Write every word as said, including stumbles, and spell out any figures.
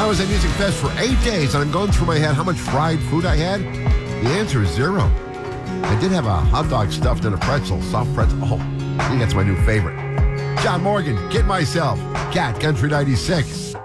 I was at Music Fest for eight days, and I'm going through my head how much fried food I had. The answer is zero. I did have a hot dog stuffed in a pretzel, soft pretzel. Oh, I think that's my new favorite. John Morgan, Kid Myself, Cat Country ninety-six.